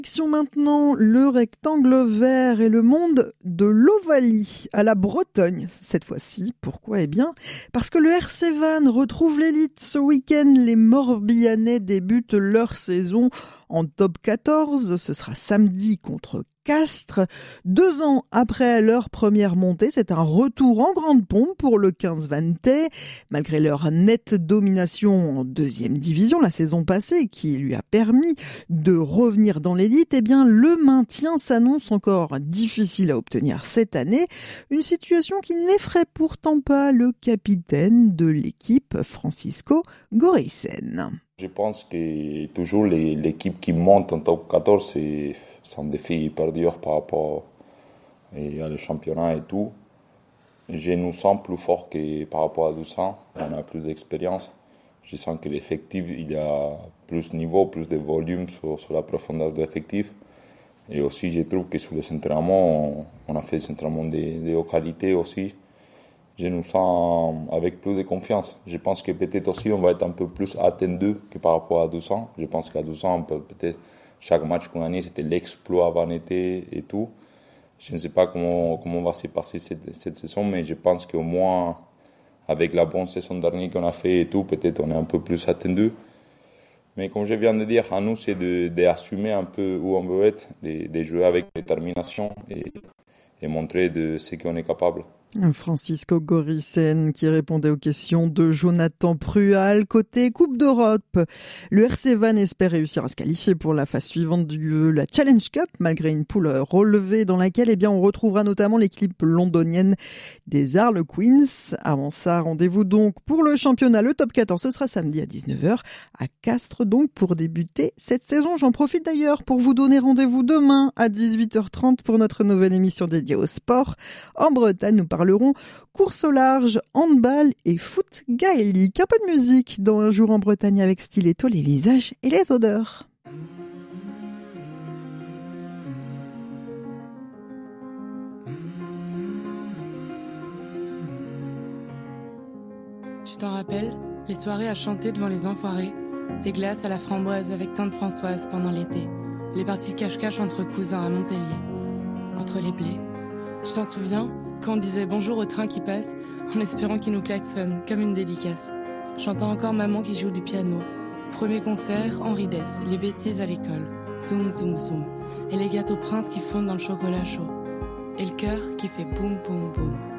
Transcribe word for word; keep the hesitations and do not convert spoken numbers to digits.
Direction maintenant le rectangle vert et le monde de l'Ovalie à la Bretagne cette fois-ci. Pourquoi ? Eh bien, parce que le R C Vannes retrouve l'élite ce week-end. Les Morbihanais débutent leur saison en top quatorze. Ce sera samedi contre Castres. Deux ans après leur première montée, c'est un retour en grande pompe pour le quinze Vannetais. Malgré leur nette domination en deuxième division la saison passée, qui lui a permis de revenir dans l'élite, eh bien, le maintien s'annonce encore difficile à obtenir cette année. Une situation qui n'effraie pourtant pas le capitaine de l'équipe, Francisco Gorissen. Je pense que toujours les, l'équipe qui monte en top quatorze, c'est, c'est un défi hyper dur par rapport à le championnat et tout. Je nous sens plus fort que par rapport à douze ans. On a plus d'expérience. Je sens que l'effectif, il y a plus de niveau, plus de volume sur, sur la profondeur de l'effectif. Et aussi, je trouve que sur les entraînements, on, on a fait des entraînements de, de haute qualité aussi. Je nous sens avec plus de confiance. Je pense que peut-être aussi on va être un peu plus attendu que par rapport à douze ans. Je pense qu'à douze ans, on peut peut-être chaque match qu'on a gagné, c'était l'exploit Vannetais et tout. Je ne sais pas comment, comment va se passer cette, cette saison, mais je pense qu'au moins, avec la bonne saison dernière qu'on a fait et tout, peut-être on est un peu plus attendu. Mais comme je viens de dire, à nous, c'est de, d'assumer un peu où on veut être, de, de jouer avec détermination et, et montrer de ce qu'on est capable. Francisco Gorissen qui répondait aux questions de Jonathan Prual. Côté Coupe d'Europe, le R C Vannes espère réussir à se qualifier pour la phase suivante de la Challenge Cup, malgré une poule relevée dans laquelle eh bien, on retrouvera notamment l'équipe londonienne des Harlequins. Avant ça, rendez-vous donc pour le championnat, le top quatorze, ce sera samedi à dix-neuf heures à Castres donc pour débuter cette saison. J'en profite d'ailleurs pour vous donner rendez-vous demain à dix-huit heures trente pour notre nouvelle émission dédiée au sport. En Bretagne, nous parlerons course au large, handball et foot gaélique. Un peu de musique dans Un jour en Bretagne avec Stiletto, les visages et les odeurs. Tu t'en rappelles ? Les soirées à chanter devant les enfoirés, les glaces à la framboise avec tante Françoise pendant l'été, les parties cache-cache entre cousins à Montpellier, entre les blés. Tu t'en souviens ? Quand on disait bonjour au train qui passe, en espérant qu'il nous klaxonne, comme une dédicace. J'entends encore maman qui joue du piano. Premier concert, Henri Dess, les bêtises à l'école. Zoom, zoom, zoom. Et les gâteaux princes qui fondent dans le chocolat chaud. Et le cœur qui fait boum, boum, boum.